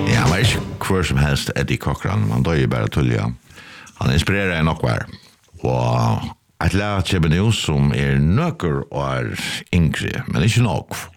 Ja, men ikke hver som helst Eddie Cochran, man dør jo bare tulliga. Han inspirerer nok hver. Og et lag kommer nu som nøkker og yngre, men ikke nok.